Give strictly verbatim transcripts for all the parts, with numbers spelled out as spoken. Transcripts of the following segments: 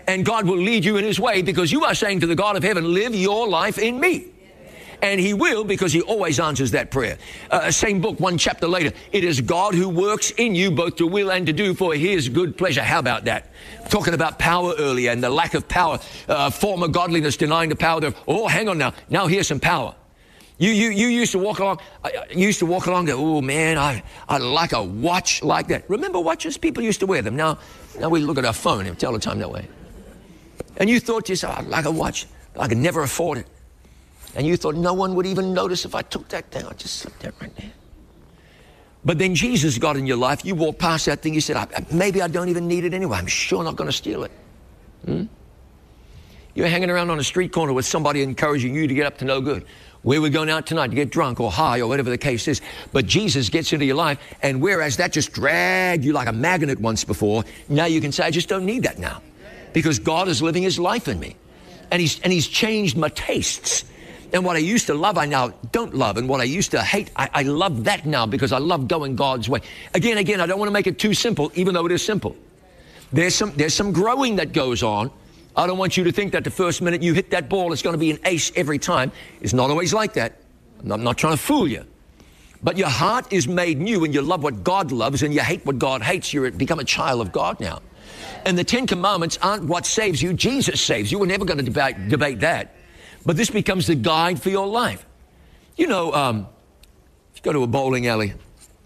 And God will lead you in his way because you are saying to the God of heaven, live your life in me. And he will, because he always answers that prayer. Uh, same book, one chapter later. It is God who works in you both to will and to do for his good pleasure. How about that? Talking about power earlier and the lack of power, uh, former godliness denying the power thereof. Oh, hang on now. Now here's some power. You you you used to walk along, I used to walk along and go, oh man, I, I like a watch like that. Remember watches? People used to wear them. Now, now we look at our phone and tell the time that way. And you thought to yourself, I'd like a watch, but I could never afford it. And you thought no one would even notice if I took that down. I just slipped that right there. But then Jesus got in your life. You walked past that thing. You said, I, maybe I don't even need it anyway. I'm sure not going to steal it. Hmm? You're hanging around on a street corner with somebody encouraging you to get up to no good. Where we're going out tonight to get drunk or high or whatever the case is. But Jesus gets into your life. And whereas that just dragged you like a magnet once before, now you can say, I just don't need that now. Because God is living his life in me. And he's, and he's changed my tastes. And what I used to love, I now don't love. And what I used to hate, I, I love that now because I love going God's way. Again, again, I don't want to make it too simple, even though it is simple. There's some, there's some growing that goes on. I don't want you to think that the first minute you hit that ball, it's going to be an ace every time. It's not always like that. I'm not, I'm not trying to fool you. But your heart is made new and you love what God loves and you hate what God hates. You become a child of God now. And the Ten Commandments aren't what saves you. Jesus saves you. We're never going to debate, debate that. But this becomes the guide for your life. You know, um, if you go to a bowling alley,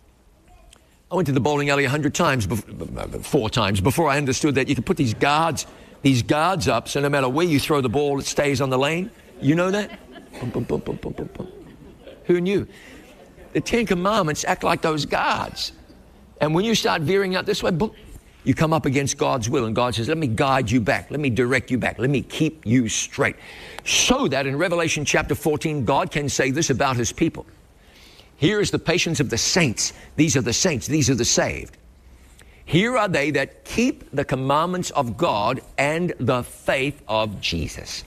I went to the bowling alley a hundred times, before, four times, before I understood that you could put these guards, these guards up, so no matter where you throw the ball, it stays on the lane. You know that? Boom, boom, boom, boom, boom, boom, boom. Who knew? The Ten Commandments act like those guards. And when you start veering out this way, boom, you come up against God's will, and God says, let me guide you back. Let me direct you back. Let me keep you straight. So that in Revelation chapter fourteen, God can say this about his people. Here is the patience of the saints. These are the saints. These are the saved. Here are they that keep the commandments of God and the faith of Jesus.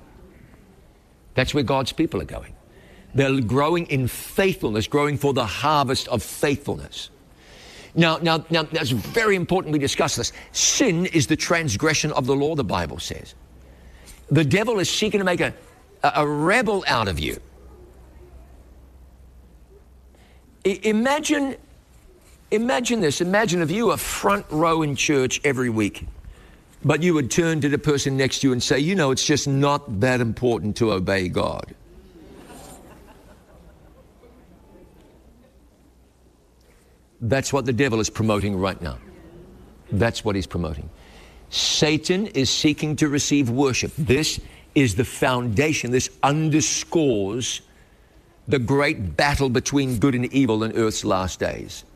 That's where God's people are going. They're growing in faithfulness, growing for the harvest of faithfulness. Now, now, now, that's very important we discuss this. Sin is the transgression of the law, the Bible says. The devil is seeking to make a, a rebel out of you. I, imagine, imagine this. Imagine if you were front row in church every week, but you would turn to the person next to you and say, you know, it's just not that important to obey God. That's what the devil is promoting right now. That's what he's promoting. Satan is seeking to receive worship. This is the foundation. This underscores the great battle between good and evil in earth's last days.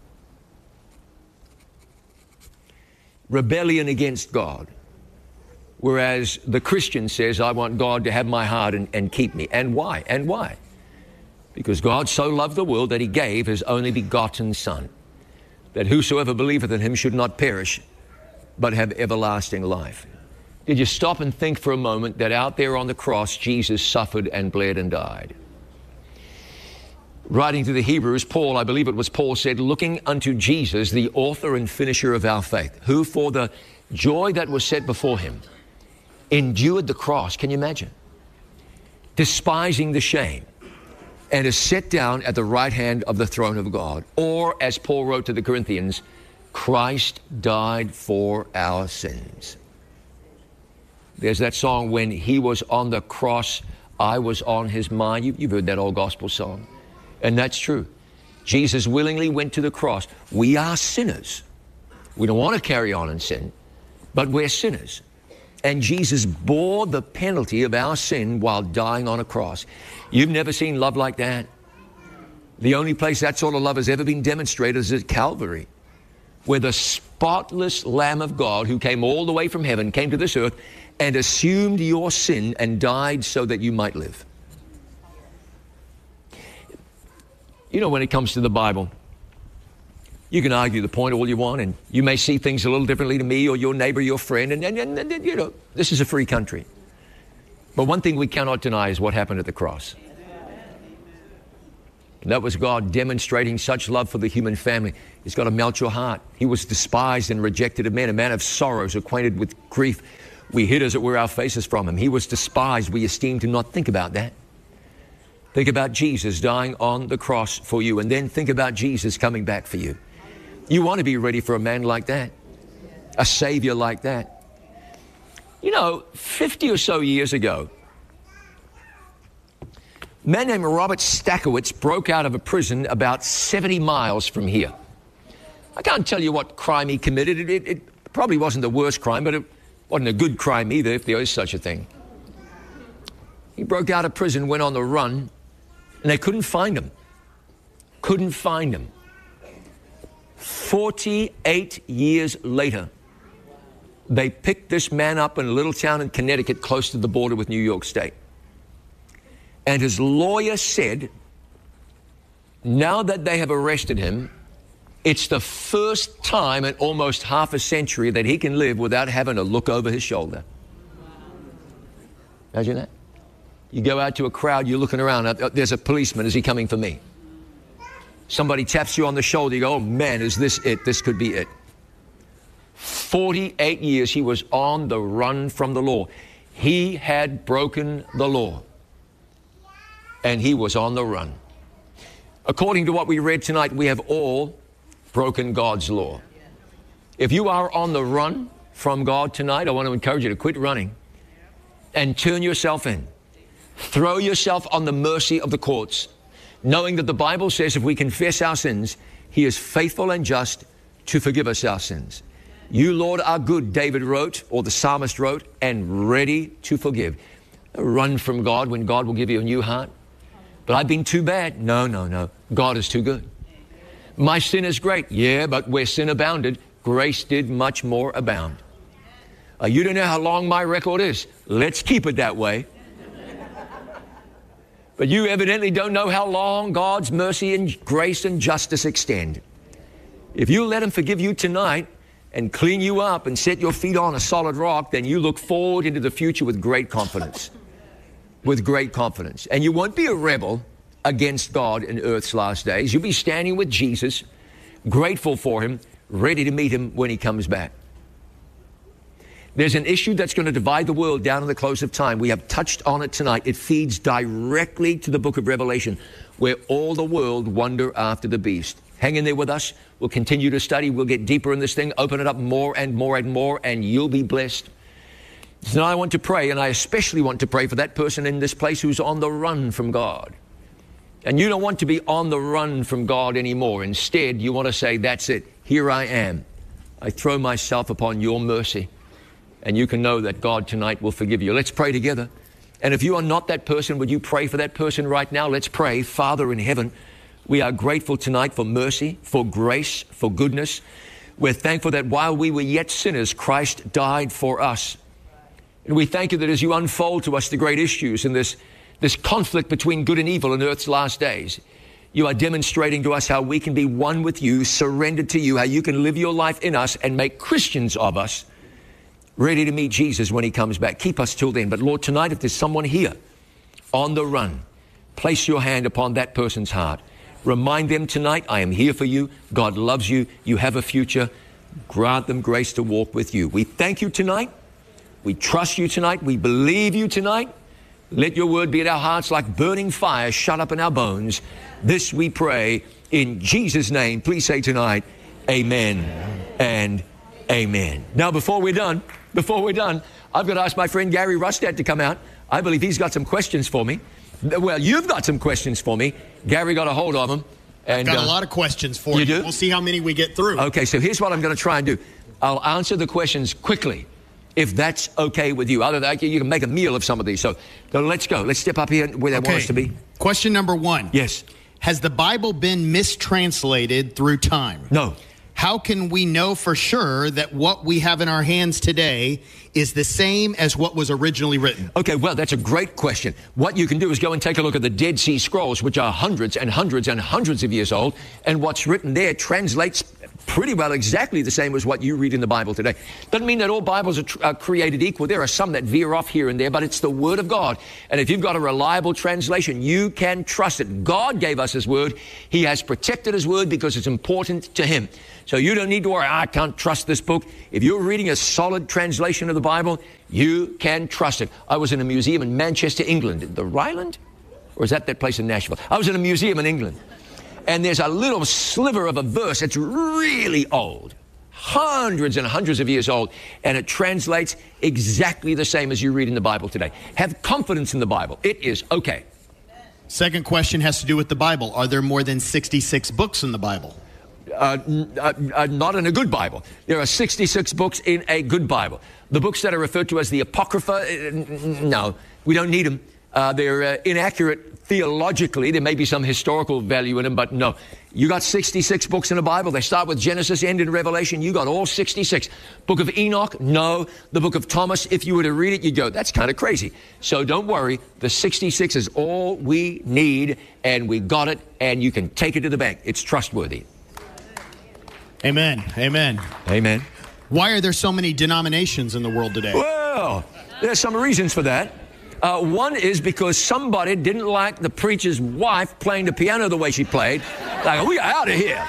Rebellion against God. Whereas the Christian says, I want God to have my heart and, and keep me. And why? And why? Because God so loved the world that he gave his only begotten Son, that whosoever believeth in him should not perish, but have everlasting life. Did you stop and think for a moment that out there on the cross, Jesus suffered and bled and died? Writing to the Hebrews, Paul, I believe it was Paul, said, looking unto Jesus, the author and finisher of our faith, who for the joy that was set before him, endured the cross. Can you imagine? Despising the shame, and is set down at the right hand of the throne of God. Or, as Paul wrote to the Corinthians, Christ died for our sins. There's that song, when he was on the cross, I was on his mind. You, you've heard that old gospel song. And that's true. Jesus willingly went to the cross. We are sinners. We don't want to carry on in sin, but we're sinners. And Jesus bore the penalty of our sin while dying on a cross. You've never seen love like that. The only place that sort of love has ever been demonstrated is at Calvary, where the spotless Lamb of God, who came all the way from heaven, came to this earth and assumed your sin and died so that you might live. You know, when it comes to the Bible, you can argue the point all you want, and you may see things a little differently to me or your neighbor, your friend, and, and, and, and you know, this is a free country. But one thing we cannot deny is what happened at the cross. And that was God demonstrating such love for the human family. It's got to melt your heart. He was despised and rejected of men, a man of sorrows, acquainted with grief. We hid, as it were, our faces from him. He was despised. We esteemed him not. Think about that. Think about Jesus dying on the cross for you, and then think about Jesus coming back for you. You want to be ready for a man like that, a Savior like that. You know, fifty or so years ago, a man named Robert Stackowitz broke out of a prison about seventy miles from here. I can't tell you what crime he committed. It, it, it probably wasn't the worst crime, but it wasn't a good crime either, if there is such a thing. He broke out of prison, went on the run, and they couldn't find him. Couldn't find him. forty-eight years later, they picked this man up in a little town in Connecticut close to the border with New York State. And his lawyer said, now that they have arrested him, it's the first time in almost half a century that he can live without having to look over his shoulder. Imagine that. You go out to a crowd, you're looking around, there's a policeman, is he coming for me? Somebody taps you on the shoulder, you go, oh man, is this it? This could be it. forty-eight years he was on the run from the law. He had broken the law, and he was on the run. According to what we read tonight, we have all broken God's law. If you are on the run from God tonight, I want to encourage you to quit running and turn yourself in. Throw yourself on the mercy of the courts, knowing that the Bible says if we confess our sins, he is faithful and just to forgive us our sins. You, Lord, are good, David wrote, or the psalmist wrote, and ready to forgive. Run from God when God will give you a new heart. But I've been too bad. No, no, no. God is too good. My sin is great. Yeah, but where sin abounded, grace did much more abound. Uh, you don't know how long my record is. Let's keep it that way. But you evidently don't know how long God's mercy and grace and justice extend. If you let him forgive you tonight and clean you up and set your feet on a solid rock, then you look forward into the future with great confidence. With great confidence. And you won't be a rebel against God in earth's last days. You'll be standing with Jesus, grateful for him, ready to meet him when he comes back. There's an issue that's going to divide the world down to the close of time. We have touched on it tonight. It feeds directly to the book of Revelation, where all the world wander after the beast. Hang in there with us. We'll continue to study. We'll get deeper in this thing, open it up more and more and more, and you'll be blessed. So now I want to pray, and I especially want to pray for that person in this place who's on the run from God. And you don't want to be on the run from God anymore. Instead, you want to say, that's it. Here I am. I throw myself upon your mercy. And you can know that God tonight will forgive you. Let's pray together. And if you are not that person, would you pray for that person right now? Let's pray. Father in heaven, we are grateful tonight for mercy, for grace, for goodness. We're thankful that while we were yet sinners, Christ died for us. And we thank you that as you unfold to us the great issues in this, this conflict between good and evil in earth's last days, you are demonstrating to us how we can be one with you, surrendered to you, how you can live your life in us and make Christians of us, ready to meet Jesus when he comes back. Keep us till then. But Lord, tonight, if there's someone here on the run, place your hand upon that person's heart. Remind them tonight, I am here for you. God loves you. You have a future. Grant them grace to walk with you. We thank you tonight. We trust you tonight. We believe you tonight. Let your word be at our hearts like burning fire shut up in our bones. This we pray in Jesus' name. Please say tonight, amen and amen. Now, before we're done, before we're done, I've got to ask my friend Gary Rustad to come out. I believe he's got some questions for me. Well, you've got some questions for me. Gary got a hold of them. And, I've got uh, a lot of questions for you. you. Do? We'll see how many we get through. Okay, so here's what I'm going to try and do. I'll answer the questions quickly, if that's okay with you. Other than that, you can make a meal of some of these. So, so let's go. Let's step up here where they Okay. want us to be. Question number one. Yes. Has the Bible been mistranslated through time? No. How can we know for sure that what we have in our hands today is the same as what was originally written? Okay, well, that's a great question. What you can do is go and take a look at the Dead Sea Scrolls, which are hundreds and hundreds and hundreds of years old, and what's written there translates pretty well exactly the same as what you read in the Bible today. Doesn't mean that all Bibles are, tr- are created equal. There are some that veer off here and there, but it's the Word of God. And if you've got a reliable translation, you can trust it. God gave us His Word. He has protected His Word because it's important to Him. So you don't need to worry, I can't trust this book. If you're reading a solid translation of the Bible, you can trust it. I was in a museum in Manchester, England. The Ryland? Or is that that place in Nashville? I was in a museum in England. And there's a little sliver of a verse that's really old, hundreds and hundreds of years old, and it translates exactly the same as you read in the Bible today. Have confidence in the Bible. It is okay. Second question has to do with the Bible. Are there more than sixty-six books in the Bible? Uh, uh, uh, not in a good Bible. There are sixty-six books in a good Bible. The books that are referred to as the Apocrypha, uh, no, we don't need them. Uh, they're uh, inaccurate theologically. There may be some historical value in them, but no. You got sixty-six books in the Bible. They start with Genesis, end in Revelation. You got all sixty-six. Book of Enoch, no. The book of Thomas, if you were to read it, you'd go, that's kind of crazy. So don't worry. The sixty-six is all we need, and we got it, and you can take it to the bank. It's trustworthy. Amen. Amen. Amen. Why are there so many denominations in the world today? Well, there's some reasons for that. Uh, one is because somebody didn't like the preacher's wife playing the piano the way she played. Like, we are out of here.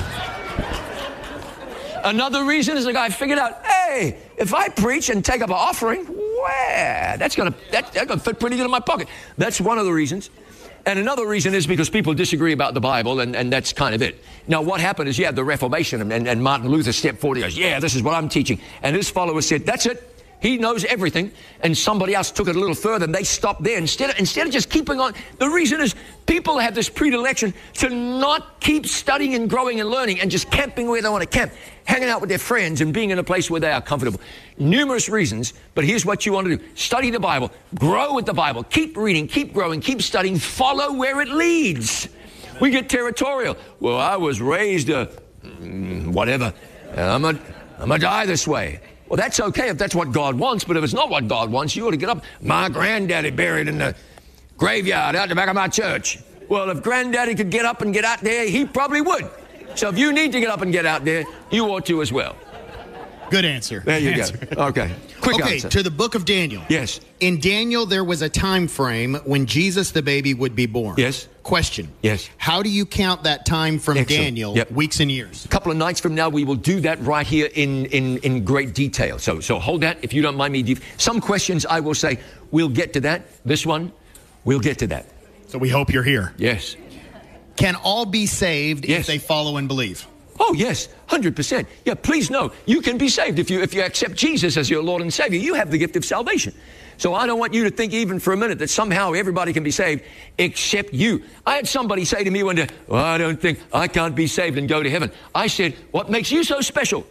Another reason is the guy figured out, hey, if I preach and take up an offering, well, that's going to that, that's gonna fit pretty good in my pocket. That's one of the reasons. And another reason is because people disagree about the Bible, and, and that's kind of it. Now, what happened is you had the Reformation, and, and Martin Luther stepped forward. He goes, yeah, this is what I'm teaching. And his followers said, that's it. He knows everything. And somebody else took it a little further, and they stopped there. Instead of, instead of just keeping on, the reason is people have this predilection to not keep studying and growing and learning and just camping where they want to camp, hanging out with their friends and being in a place where they are comfortable. Numerous reasons, but here's what you want to do. Study the Bible. Grow with the Bible. Keep reading. Keep growing. Keep studying. Follow where it leads. We get territorial. Well, I was raised a whatever. And I'm going I'm to die this way. Well, that's okay if that's what God wants, but if it's not what God wants, you ought to get up. My granddaddy buried in the graveyard out the back of my church. Well, if granddaddy could get up and get out there, he probably would. So if you need to get up and get out there, you ought to as well. Good answer. There you answer. go. Okay. Quick okay, answer. To the book of Daniel. Yes. In Daniel, there was a time frame when Jesus the baby would be born. Yes. Question. Yes. How do you count that time from Excellent. Daniel, Yep. weeks and years? A couple of nights from now, we will do that right here in, in, in great detail. So, so hold that, if you don't mind me. De- Some questions I will say, we'll get to that. This one, we'll get to that. So we hope you're here. Yes. Can all be saved Yes. if they follow and believe? Oh, yes, one hundred percent. Yeah, please know, you can be saved if you if you accept Jesus as your Lord and Savior. You have the gift of salvation. So I don't want you to think even for a minute that somehow everybody can be saved except you. I had somebody say to me one day, well, I don't think I can't be saved and go to heaven. I said, what makes you so special?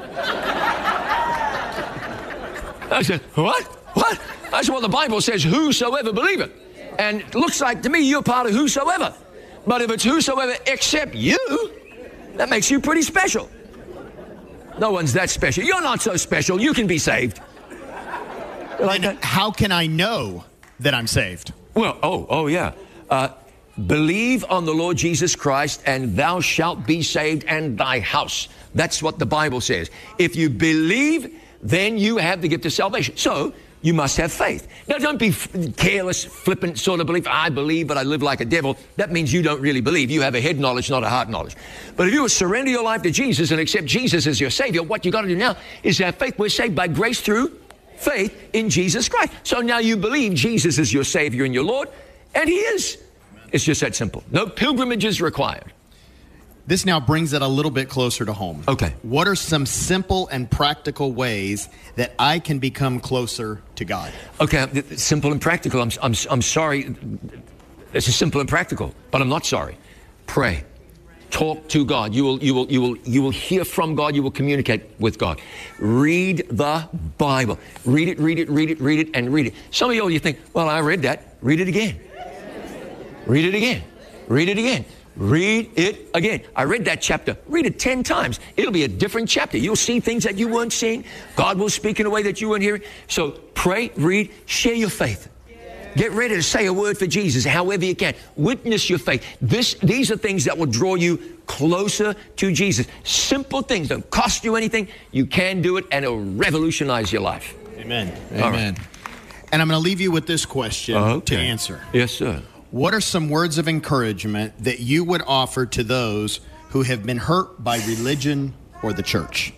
I said, what? What? I said, well, the Bible says whosoever believeth. And it looks like to me you're part of whosoever. But if it's whosoever except you, that makes you pretty special. No one's that special. You're not so special. You can be saved. You like And that? how can I know that I'm saved? Well, oh, oh yeah. Uh, believe on the Lord Jesus Christ, and thou shalt be saved, and thy house. That's what the Bible says. If you believe, then you have the gift of salvation. So you must have faith. Now, don't be f- careless, flippant sort of belief. I believe, but I live like a devil. That means you don't really believe. You have a head knowledge, not a heart knowledge. But if you will surrender your life to Jesus and accept Jesus as your Savior, what you got to do now is have faith. We're saved by grace through faith in Jesus Christ. So now you believe Jesus is your Savior and your Lord, and He is. It's just that simple. No pilgrimages required. This now brings it a little bit closer to home. Okay. What are some simple and practical ways that I can become closer to God? Okay, simple and practical. I'm, I'm, I'm sorry. This is simple and practical, but I'm not sorry. Pray. Talk to God. You will, you will, you will, you will hear from God. You will communicate with God. Read the Bible. Read it, read it, read it, read it, and read it. Some of you, you think, well, I read that. Read it again. Read it again. Read it again. Read it again. I read that chapter. Read it ten times. It'll be a different chapter. You'll see things that you weren't seeing. God will speak in a way that you weren't hearing. So pray, read, share your faith. Get ready to say a word for Jesus however you can. Witness your faith. This, these are things that will draw you closer to Jesus. Simple things. Don't cost you anything. You can do it, and it'll revolutionize your life. Amen. All Amen. right. And I'm going to leave you with this question Okay. to answer. Yes, sir. What are some words of encouragement that you would offer to those who have been hurt by religion or the church?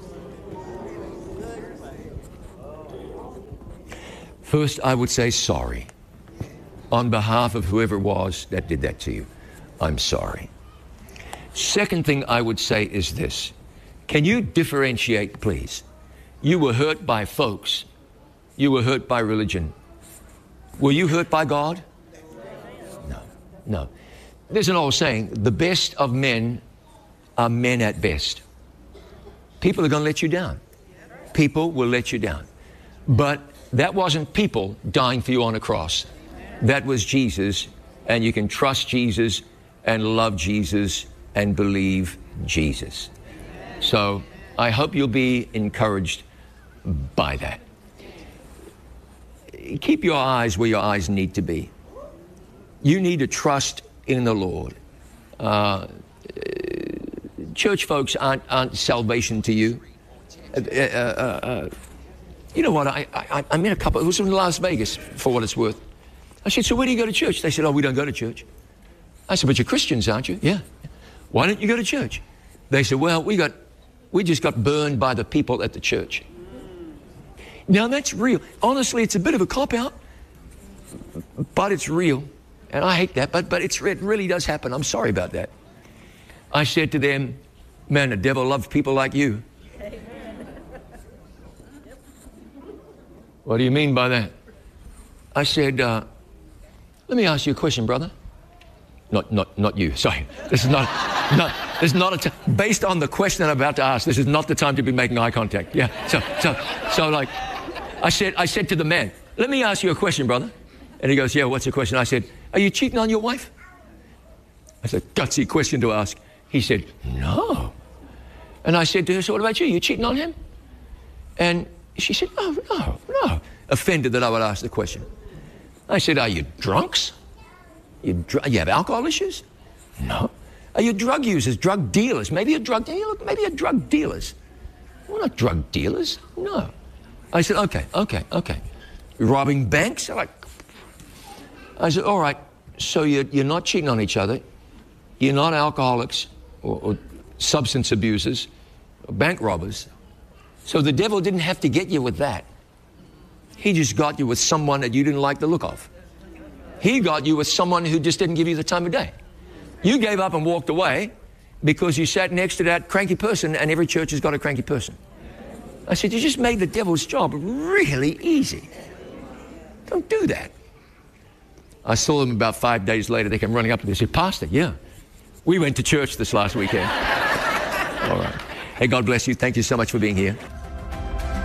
First, I would say sorry. On behalf of whoever it was that did that to you, I'm sorry. Second thing I would say is this. Can you differentiate, please? You were hurt by folks. You were hurt by religion. Were you hurt by God? No, no. There's an old saying, the best of men are men at best. People are going to let you down. People will let you down. But that wasn't people dying for you on a cross. That was Jesus, and you can trust Jesus and love Jesus and believe Jesus. So I hope you'll be encouraged by that. Keep your eyes where your eyes need to be. You need to trust in the Lord. Uh, church folks aren't, aren't salvation to you. Uh, uh, uh, you know what? I, I, I'm in a couple. It was in Las Vegas, for what it's worth. I said, so where do you go to church? They said, oh, we don't go to church. I said, but you're Christians, aren't you? Yeah. Why don't you go to church? They said, well, we got, we just got burned by the people at the church. Now, that's real. Honestly, it's a bit of a cop-out, but it's real. And I hate that, but, but it's, it really does happen. I'm sorry about that. I said to them, man, the devil loves people like you. What do you mean by that? I said, uh, let me ask you a question, brother. Not, not, not you. Sorry. This is not, not, this is not a t- based on the question I'm about to ask. This is not the time to be making eye contact. Yeah. So, so, so, like, I said, I said to the man, let me ask you a question, brother. And he goes, yeah. What's the question? I said, are you cheating on your wife? I said, gutsy question to ask. He said, no. And I said to her, so what about you? You cheating on him? And she said, no, no, no. Offended that I would ask the question. I said, are you drunks? You, dr- you have alcohol issues? No. Are you drug users, drug dealers? Maybe you're drug, maybe you're drug dealers. We're not drug dealers. No. I said, okay, okay, okay. You're robbing banks? Like, I said, all right, so you're, you're not cheating on each other. You're not alcoholics or, or substance abusers or bank robbers. So the devil didn't have to get you with that. He just got you with someone that you didn't like the look of. He got you with someone who just didn't give you the time of day. You gave up and walked away because you sat next to that cranky person, and every church has got a cranky person. I said, you just made the devil's job really easy. Don't do that. I saw them about five days later. They came running up to me and said, Pastor, yeah, we went to church this last weekend. All right. Hey, God bless you. Thank you so much for being here.